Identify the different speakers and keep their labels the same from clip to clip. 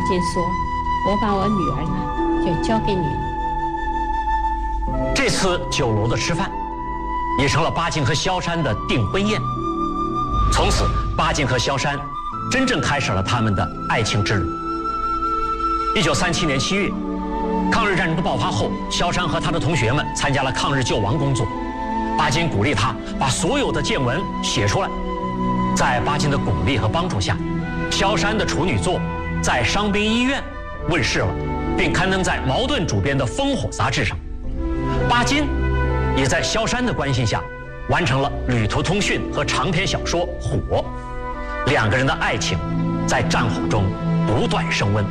Speaker 1: 金说：“我把我女儿呢就交给你了。”
Speaker 2: 这次酒楼的吃饭，也成了巴金和萧山的订婚宴。从此，巴金和萧山真正开始了他们的爱情之旅。1937年7月，抗日战争的爆发后，萧山和他的同学们参加了抗日救亡工作。巴金鼓励他把所有的见闻写出来。在巴金的鼓励和帮助下，萧山的处女作在伤兵医院问世了，并刊登在茅盾主编的《烽火》杂志上。巴金也在萧山的关心下，完成了《旅途通讯》和长篇小说《火》。两个人的爱情在战火中不断升温。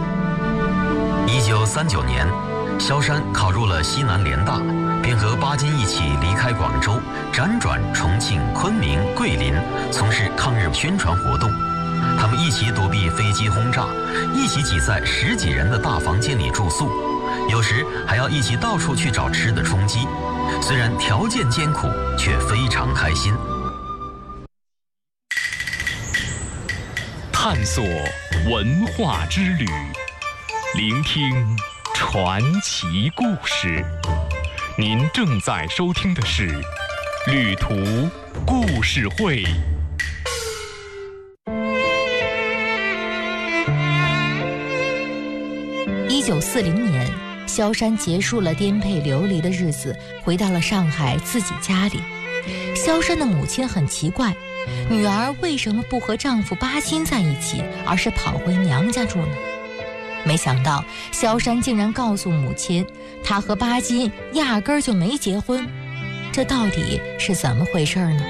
Speaker 3: 1939年，萧山考入了西南联大，便和巴金一起离开广州，辗转重庆、昆明、桂林，从事抗日宣传活动。他们一起躲避飞机轰炸，一起挤在10几人的大房间里住宿，有时还要一起到处去找吃的充饥。虽然条件艰苦，却非常开心。
Speaker 4: 探索文化之旅，聆听传奇故事。您正在收听的是《旅途故事会》。
Speaker 5: 1940年，萧山结束了颠沛流离的日子，回到了上海自己家里。萧山的母亲很奇怪，女儿为什么不和丈夫巴金在一起，而是跑回娘家住呢？没想到萧山竟然告诉母亲，他和巴金压根儿就没结婚。这到底是怎么回事呢？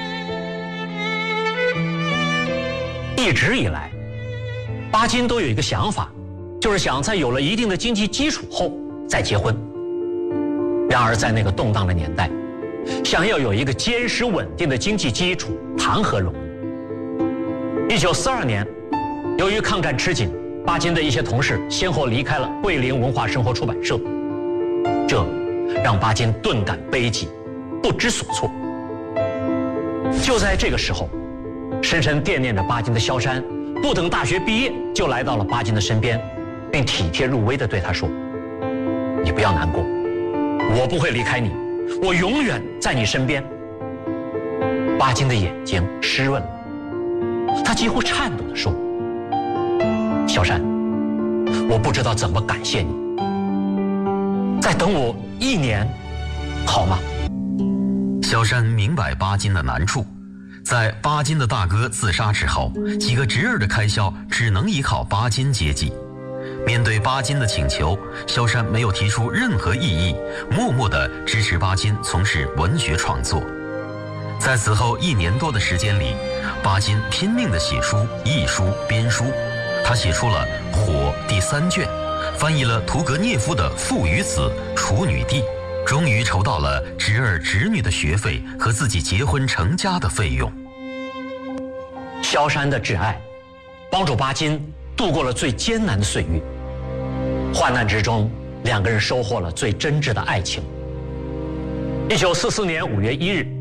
Speaker 2: 一直以来，巴金都有一个想法，就是想在有了一定的经济基础后再结婚。然而在那个动荡的年代，想要有一个坚实稳定的经济基础，谈何容易？1942年，由于抗战吃紧，巴金的一些同事先后离开了桂林文化生活出版社，这让巴金顿感悲戚，不知所措。就在这个时候，深深惦念着巴金的萧山不等大学毕业，就来到了巴金的身边，并体贴入微地对他说：“你不要难过，我不会离开你，我永远在你身边。”巴金的眼睛湿润了，他几乎颤抖地说：“萧山，我不知道怎么感谢你，再等我1年，好吗？”
Speaker 3: 萧山明白巴金的难处，在巴金的大哥自杀之后，几个侄儿的开销只能依靠巴金接济。面对巴金的请求，萧山没有提出任何异议，默默地支持巴金从事文学创作。在此后1年多的时间里，巴金拼命地写书、译书、编书。他写出了《火》第3卷，翻译了屠格涅夫的《父与子》《处女地》，终于筹到了侄儿侄女的学费和自己结婚成家的费用。
Speaker 2: 萧山的挚爱帮助巴金度过了最艰难的岁月，患难之中，两个人收获了最真挚的爱情。1944年5月1日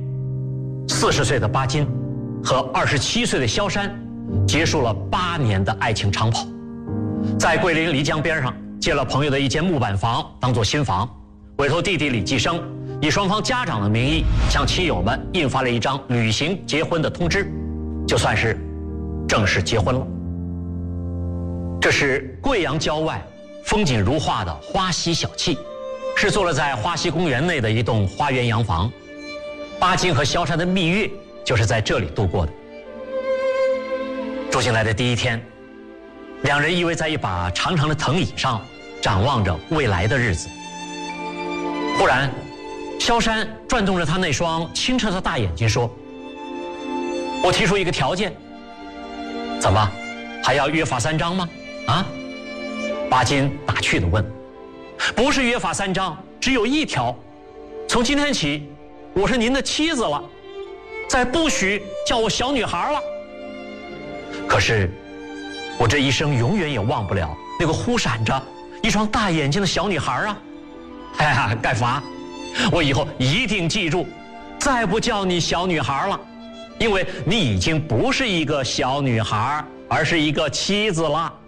Speaker 2: ，40岁的巴金和27岁的萧山结束了8年的爱情长跑，在桂林漓江边上借了朋友的一间木板房当做新房，委托弟弟李继生以双方家长的名义向亲友们印发了一张履行结婚的通知，就算是正式结婚了。这是贵阳郊外风景如画的花溪小憩，是坐落在花溪公园内的一栋花园洋房。巴金和萧山的蜜月就是在这里度过的。住进来的第1天，两人依偎在一把长长的藤椅上，展望着未来的日子。忽然，萧山转动着他那双清澈的大眼睛说：“我提出一个条件，怎么，还要约法3章吗？”啊？巴金打趣地问：“不是约法3章，只有1条，从今天起，我是您的妻子了，再不许叫我小女孩了。可是，我这一生永远也忘不了那个忽闪着一双大眼睛的小女孩啊！哎呀，盖伐，我以后一定记住，再不叫你小女孩了，因为你已经不是一个小女孩，而是一个妻子了。”